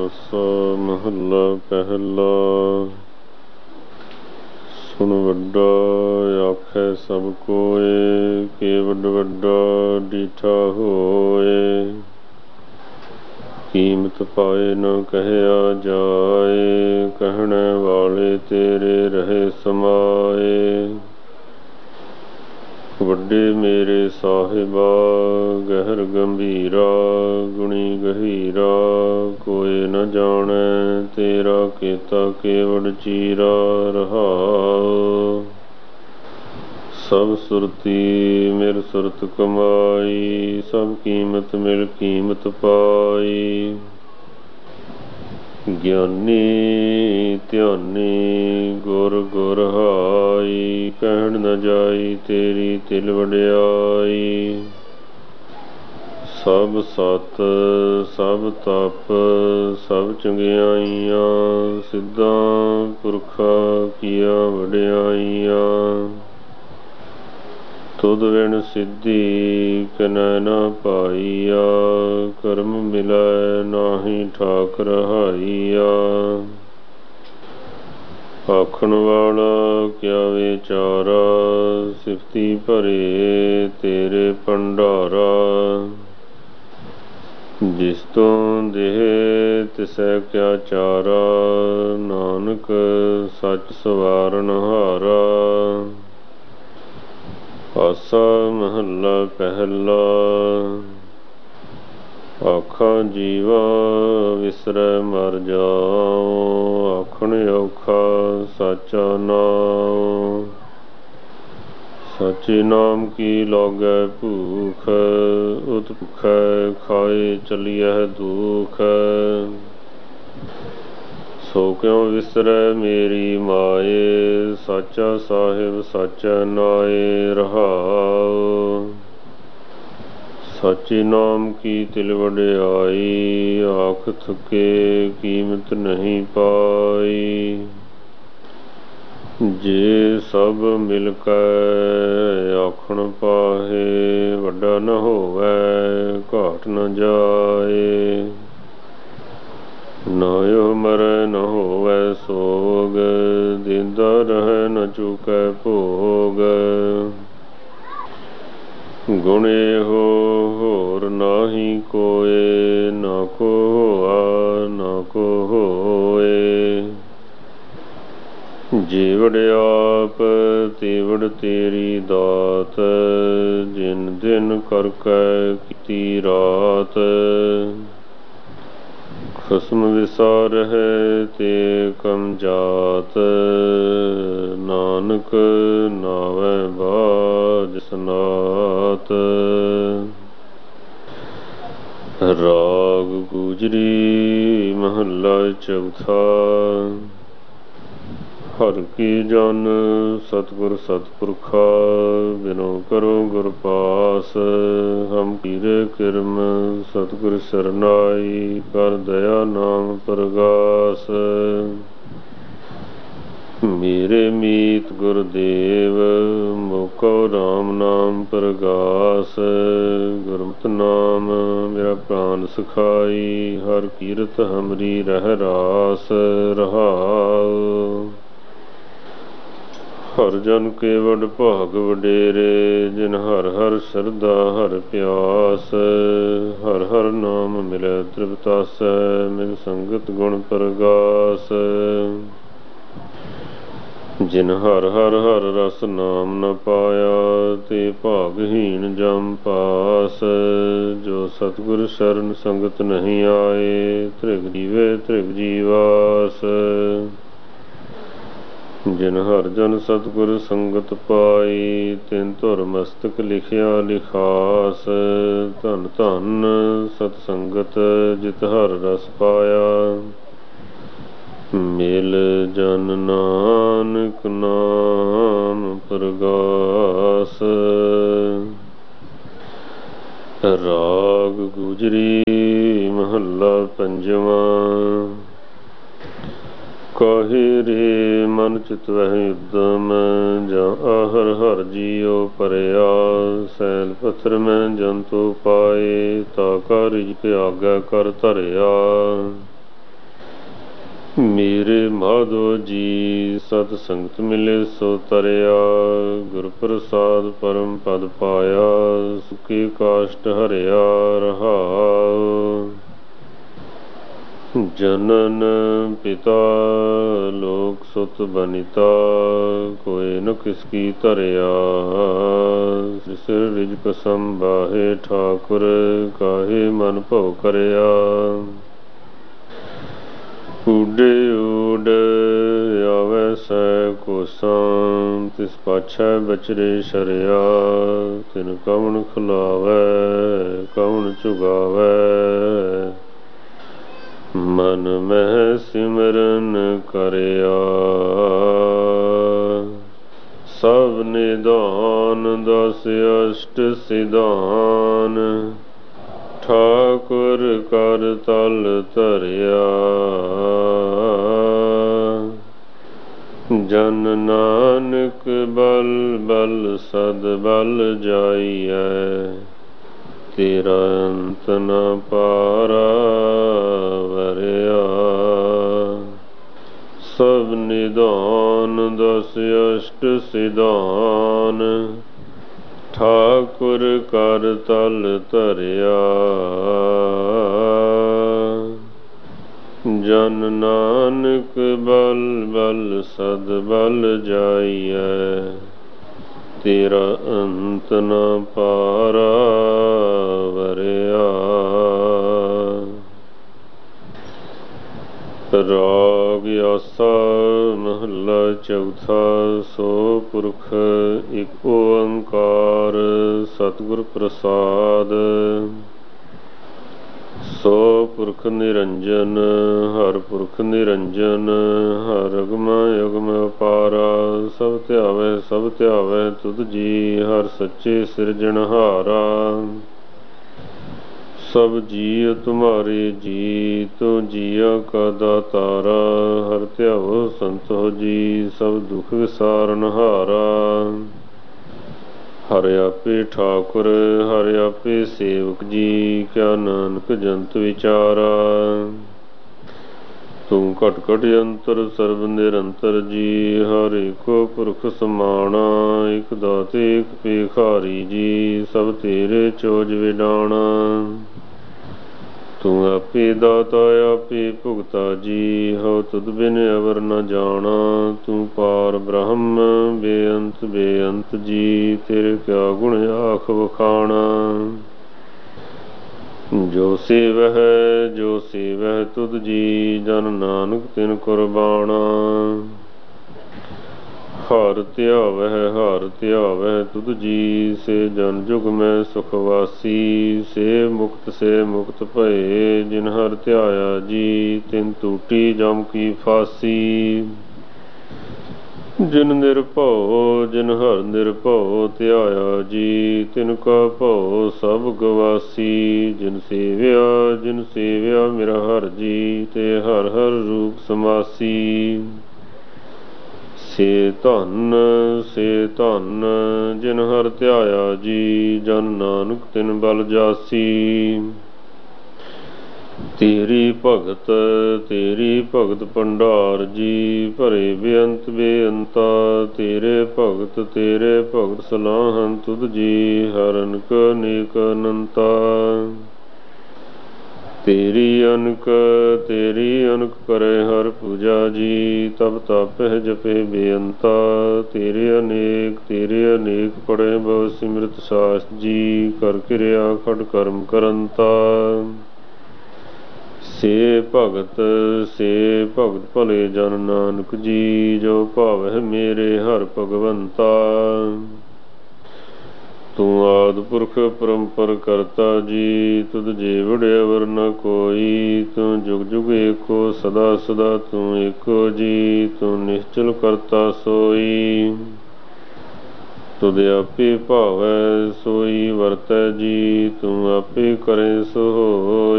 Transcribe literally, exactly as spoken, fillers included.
ਖਾਲਸਾ ਮਹੱਲਾ ਪਹਿਲਾ। ਸੁਣ ਵੱਡਾ ਆਖੈ ਸਭ ਕੋਇ, ਕੇਵਡ ਵੱਡਾ ਡੀਠਾ ਹੋਏ। ਕੀਮਤ ਪਾਏ ਨ ਕਹਿਆ ਜਾਏ, ਕਹਿਣੇ ਵਾਲੇ ਤੇਰੇ ਰਹੇ ਸਮਾਏ। ਵੱਡੇ ਮੇਰੇ ਸਾਹਿਬਾ ਗਹਿਰ ਗੰਭੀਰਾ, ਗੁਣੀ ਗਹੀਰਾ ਕੋਇ ਨ ਜਾਣੈ। ਤੇਰਾ ਕੀਤਾ ਕੇਵਡ ਚੀਰਾ ਰਹਾਉ। ਸਭ ਸੁਰਤੀ ਮਿਲ ਸੁਰਤ ਕਮਾਈ, ਸਭ ਕੀਮਤ ਮਿਲ ਕੀਮਤ ਪਾਈ। ਗਿਆਨੀ ਧਿਆਨੀ ਗੁਰ ਗੁਰ ਹਾਈ, ਕਹਿਣ ਨ ਜਾਈ ਤੇਰੀ ਤਿਲ ਵਡਿਆਈ। ਸਭ ਸਤ ਸਭ ਤਪ ਸਭ ਚੰਗਿਆਈਆਂ, ਸਿੱਧਾਂ ਪੁਰਖਾ ਕੀਆਂ ਵਡਿਆਈਆਂ। ਤੁਧ ਵਿਣ ਸਿੱਧੀ ਕਨੈ ਨਾ ਪਾਈਆ, ਕਰਮ ਮਿਲੈ ਨਾਹੀ ਠਾਕ ਰਹਾਈਆ। ਆਖਣ ਵਾਲਾ ਕਿਆ ਵਿਚਾਰਾ, ਸਿਫਤੀ ਭਰੇ ਤੇਰੇ ਭੰਡਾਰਾ। ਜਿਸ ਤੋਂ ਦੇਹ ਤਿਸੈ ਕਿਆ ਚਾਰਾ, ਨਾਨਕ ਸੱਚ ਸਵਾਰਨ ਹਾਰਾ। ਆਸਾ ਮਹੱਲਾ ਪਹਿਲਾ। ਆਖਾਂ ਜੀਵਾ ਵਿਸਰੈ ਮਰ ਜਾਉ, ਆਖਣ ਔਖਾ ਸਾਚਾ ਨਾਉ। ਸਾਚੇ ਨਾਮ ਕੀ ਲਾਗੈ ਭੂਖ, ਉਤ ਭੁਖੈ ਖਾਏ ਚਲੀਐ ਦੁਖ। ਸੋ ਕਿਉ ਵਿਸਰੈ ਮੇਰੀ ਮਾਏ, ਸਾਚਾ ਸਾਹਿਬ ਸਾਚਾ ਨਾਏ ਰਹਾਉ। ਸਾਚੇ ਨਾਮ ਕੀ ਤਿਲ ਵਡਿਆਈ, ਆਖ ਥੁਕੇ ਕੀਮਤ ਨਹੀਂ ਪਾਈ। ਜੇ ਸਭ ਮਿਲ ਕੈ ਆਖਣ ਪਾਹੇ, ਵੱਡਾ ਨ ਹੋਵੈ ਘਾਟ ਨ ਜਾਏ। ਨਾਇਓ ਮਰੈ ਨ ਹੋਵੈ ਸੋਗ, ਦੇਂਦਾ ਰਹੈ ਨ ਚੂਕੈ ਭੋਗ। ਗੁਣ ਇਹੋ ਹੋਰ ਨਾਹੀ ਕੋਇ, ਨਾ ਕੋ ਹੋਆ ਨਾ ਕੋ ਹੋਏ। ਜੀਵੜ ਆਪ ਤੀਵੜ ਤੇਰੀ ਦਾਤ, ਜਿਨ ਦਿਨ ਕਰ ਕੈ ਕੀਤੀ ਰਾਤ। ਖਸਮ ਵਿਸਾਰਹਿ ਤੇ ਕਮ ਜਾਤ, ਨਾਨਕ ਨਾਵੈ ਬਾਝ ਸਨਾਤ। ਰਾਗ ਗੁਜਰੀ ਮਹੱਲਾ ਚੌਥਾ। ਹਰਿ ਕੀ ਜਨ ਸਤਿਗੁਰ ਸਤਿਪੁਰਖਾ, ਬਿਨੋ ਕਰੋ ਗੁਰ ਪਾਸ। ਹਮ ਕੀਰੇ ਕਿਰਮ ਸਤਿਗੁਰ ਸਰਨਾਈ, ਕਰ ਦਇਆ ਨਾਮ ਪ੍ਰਗਾਸ। ਮੇਰੇ ਮੀਤ ਗੁਰਦੇਵ ਮੋਕੋ ਰਾਮ ਨਾਮ ਪ੍ਰਗਾਸ। ਗੁਰਮਤਿ ਨਾਮ ਮੇਰਾ ਪ੍ਰਾਨ ਸਖਾਈ, ਹਰ ਕੀਰਤ ਹਮਰੀ ਰਹਿ ਰਾਸ ਰਹਾਉ। ਹਰ ਜਨ ਕੇਵਡ ਭਾਗ ਵਡੇਰੇ, ਜਿਨ ਹਰ ਹਰ ਸਰਦਾ ਹਰ ਪਿਆਸ। ਹਰ ਹਰ ਨਾਮ ਮਿਲੈ ਤ੍ਰਿਪਤਾਸੈ, ਮਿਲ ਸੰਗਤ ਗੁਣ ਪ੍ਰਗਾਸ। ਜਿਨ ਹਰ ਹਰ ਹਰ ਰਸ ਨਾਮ ਨ ਪਾਇਆ, ਤੇ ਭਾਗਹੀਣ ਜਮ ਪਾਸ। ਜੋ ਸਤਿਗੁਰ ਸ਼ਰਨ ਸੰਗਤ ਨਹੀਂ ਆਏ, ਤ੍ਰਿਗ ਜੀਵੇ ਤ੍ਰਿਗ ਜੀਵਾਸ। ਜਿਨ ਹਰ ਜਨ ਸਤਿਗੁਰ ਸੰਗਤ ਪਾਈ, ਤਿਨ ਧੁਰ ਮਸਤਕ ਲਿਖਿਆ ਲਿਖਾਸ। ਧਨ ਧਨ ਸਤ ਸੰਗਤ ਜਿਤ ਹਰ ਰਸ ਪਾਇਆ, ਮਿਲ ਜਨ ਨਾਨਕ ਨਾਮ ਪ੍ਰਗਾਸ। ਰਾਗ ਗੁਜਰੀ ਮਹੱਲਾ ਪੰਜਵਾਂ। ਕਾਹੇ ਰੇ ਮਨ ਚਿਤ ਵਹਿ ਉਦਮ, ਜਾਂ ਆਹਰ ਹਰ ਜੀਉ ਭਰਿਆ। ਸੈਲ ਪੱਥਰ ਮੈਂ ਜੰਤੂ ਪਾਏ, ਤਾ ਕਾ ਰਿਜਕ ਆਗੈ ਕਰ ਧਰਿਆ। ਮੇਰੇ ਮਾਧੋ ਜੀ ਸਤ ਸੰਗਤ ਮਿਲੇ ਸੋ ਤਰਿਆ, ਗੁਰ ਪ੍ਰਸਾਦ ਪਰਮ ਪਦ ਪਾਇਆ, ਸੁਖੀ ਕਾਸ਼ਟ ਹਰਿਆ ਰਹਾਉ। ਜਨਨ ਪਿਤਾ ਲੋਕ ਸੁਤ ਬਨਿਤਾ, ਕੋਇ ਨ ਕਿਸ ਕੀ ਧਰਿਆ, ਸਿਰ ਰਿਜਕ ਸੰਭਾਹੇ ਠਾਕੁਰ, ਕਾਹੇ ਮਨ ਭਉ ਕਰਿਆ। ਊਡੇ ਊਡ ਆਵੈ ਸੈ ਕੋਸਾਂ, ਤਿਸ ਪਾਛੈ ਬਚਰੇ ਸ਼ਰਿਆ, ਤਿਨ ਕਵਣ ਖਿਲਾਵੈ ਕਵਣ ਚੁਗਾਵੈ, ਮਨ ਮਹਿ ਸਿਮਰਨ ਕਰਿਆ। ਸਭ ਨਿਦਾਨ ਦਸ ਅਸ਼ਟ ਸਿਧਾਨ, ਠਾਕੁਰ ਕਰ ਤਲ ਧਰਿਆ। ਜਨ ਨਾਨਕ ਬਲ ਬਲ ਸਦ ਬਲ ਜਾਈਐ, ਤੇਰਾ ਅੰਤ ਨ ਪਾਰਾ ਵਰਿਆ। ਸਭ ਨਿਦਾਨ ਦਸ ਅਸ਼ਟ ਸਿਧਾਨ, ਠਾਕੁਰ ਕਰ ਤਲ ਧਰਿਆ। ਜਨ ਨਾਨਕ ਬਲ ਬਲ ਸਦ ਬਲ ਜਾਈਐ, ਤੇਰਾ ਅੰਤ ਨ ਪਾਰਾ ਵਰਿਆ। ਰਾਗ ਆਸਾ ਮਹੱਲਾ ਚੌਥਾ। ਸੋ ਪੁਰਖ ਇਕ ਓੰਕਾਰ, ਸਤਿਗੁਰ ਪ੍ਰਸਾਦ। ਸੋ ਪੁਰਖ ਨਿਰੰਜਨ, ਹਰ ਪੁਰਖ ਨਿਰੰਜਨ, ਹਰ ਅਗਮ ਅਗਮ ਅਪਾਰਾ। ਸਭ ਧਿਆਵੈ ਸਭ ਧਿਆਵੈ ਤੁਧ ਜੀ, ਹਰ ਸੱਚੇ ਸਿਰਜਣਹਾਰਾ। ਸਭ ਜੀਅ ਤੁਮਾਰੇ ਜੀ, ਤੂੰ ਜੀਆਂ ਕਾ ਦਾਤਾਰਾ। ਹਰ ਧਿਆਵੋ ਸੰਤੋ ਜੀ, ਸਭ ਦੁਖ ਵਿਸਾਰਨਹਾਰਾ। ਹਰ ਆਪੇ ਠਾਕੁਰ, ਹਰ ਆਪੇ ਸੇਵਕ ਜੀ, ਕਿਆ ਨਾਨਕ ਜੰਤ ਵਿਚਾਰਾ। ਤੂੰ ਘਟ ਘਟ ਅੰਤਰ ਸਰਬ ਨਿਰੰਤਰ ਜੀ, ਹਰ ਏਕੋ ਪੁਰਖ ਸਮਾਣਾ। ਇਕ ਦਾਤੇ ਇਕ ਭੇਖਾਰੀ ਜੀ, ਸਭ ਤੇਰੇ ਚੋਜ ਵਿਡਾਣਾ। ਤੂੰ ਆਪੇ ਦਾਤਾ ਆਪੇ ਭੁਗਤਾ ਜੀ, ਹਉ ਤੁਧ ਬਿਨ ਅਵਰ ਨ ਜਾਣਾ। ਤੂੰ ਪਾਰ ਬ੍ਰਹਮ ਬੇਅੰਤ ਬੇਅੰਤ ਜੀ, ਤੇਰੇ ਕਿਆ ਗੁਣ ਆਖ ਵਖਾਣਾ। ਜੋ ਸੇਵਹਿ ਜੋ ਸੇਵਹਿ ਤੁਧ ਜੀ, ਜਨ ਨਾਨਕ ਤਿਨ ਕੁਰਬਾਣਾ। ਹਰ ਧਿਆਵਹਿ ਹਰ ਧਿਆਵਹਿ ਤੁਧ ਜੀ, ਸੇ ਜਨ ਜੁਗ ਮੈਂ ਸੁਖ ਵਾਸੀ। ਸੇ ਮੁਕਤ ਸੇ ਮੁਕਤ ਭਏ, ਜਿਨ ਹਰ ਧਿਆਇਆ ਜੀ, ਤਿਨ ਟੂਟੀ ਜਮ ਕੀ ਫਾਸੀ। ਜਿਨ ਨਿਰਭਉ ਜਿਨ ਹਰ ਨਿਰਭਉ ਧਿਆਇਆ ਜੀ, ਤਿਨ ਕਾ ਭਉ ਸਭ ਗਵਾਸੀ। ਜਿਨ ਸੇਵਿਆ ਜਿਨ ਸੇਵਿਆ ਮੇਰਾ ਹਰ ਜੀ, ਤੇ ਹਰ ਹਰ ਰੂਪ ਸਮਾਸੀ। ਸੇ ਧਨ ਸੇ ਧਨ ਜਿਨ ਹਰ ਧਿਆਇਆ ਜੀ, ਜਨ ਨਾਨਕ ਤਿਨ ਬਲ ਜਾਸੀ। ਤੇਰੀ ਭਗਤ ਤੇਰੀ ਭਗਤ ਭੰਡਾਰ ਜੀ, ਭਰੇ ਬੇਅੰਤ ਬੇਅੰਤਾ। ਤੇਰੇ ਭਗਤ ਤੇਰੇ ਭਗਤ ਸਲਾਹਨ ਤੁਧ ਜੀ, ਹਰ ਅਨਕ ਅਨੇਕ ਅਨੰਤਾ। ਤੇਰੀ ਅਨਕ ਤੇਰੀ ਅਨਕ ਕਰੇ ਹਰ ਪੂਜਾ ਜੀ, ਤਬ ਤਾਪਹਿ ਜਪੇ ਬੇਅੰਤਾ। ਤੇਰੇ ਅਨੇਕ ਤੇਰੇ ਅਨੇਕ ਪੜੇ ਬਹੁ ਸਿਮਰਤ ਸਾਸ ਜੀ, ਕਰ ਕਿਰਿਆ ਖਟ ਕਰਮ ਕਰੰਤਾ। ਸੇ ਭਗਤ ਸੇ ਭਗਤ ਭਲੇ ਜਨ ਨਾਨਕ ਜੀ, ਜੋ ਭਾਵਹਿ ਮੇਰੇ ਹਰ ਭਗਵੰਤਾ। ਤੂੰ ਆਦਿ ਪੁਰਖ ਪਰੰਪਰ ਕਰਤਾ ਜੀ, ਤੁਧ ਜੀਵੜ ਅਵਰ ਨ ਕੋਈ। ਤੂੰ ਜੁਗ ਜੁਗ ਏਕੋ ਸਦਾ ਸਦਾ ਤੂੰ ਏਕੋ ਜੀ, ਤੂੰ ਨਿਸ਼ਚਲ ਕਰਤਾ ਸੋਈ। ਤੁਧ ਆਪੇ ਭਾਵੈ ਸੋਈ ਵਰਤੈ ਜੀ, ਤੂੰ ਆਪੇ ਕਰੇ ਸੋ ਹੋਈ।